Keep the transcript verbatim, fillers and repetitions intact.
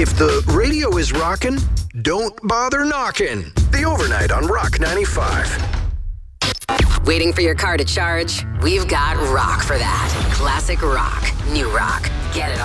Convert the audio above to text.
If the radio is rockin', don't bother knocking. The Overnight on Rock ninety-five. Waiting for your car to charge? We've got rock for that. Classic rock. New rock. Get it